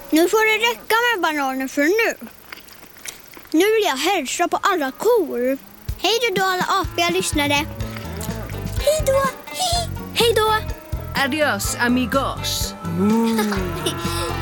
Nu får det räcka med bananer för nu. Nu vill jag hälsa på alla kor. Hej då alla apiga lyssnare. Hej då. Hej då. Adios, amigos.